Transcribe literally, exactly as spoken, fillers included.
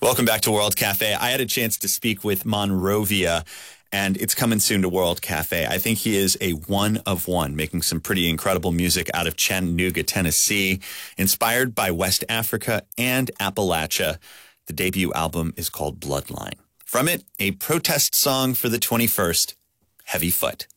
Welcome back to World Cafe. I had a chance to speak with Monrovia, and it's coming soon to World Cafe. I think he is a one of one, making some pretty incredible music out of Chattanooga, Tennessee, inspired by West Africa and Appalachia. The debut album is called Bloodline. From it, a protest song for the twenty-first, Heavy Foot.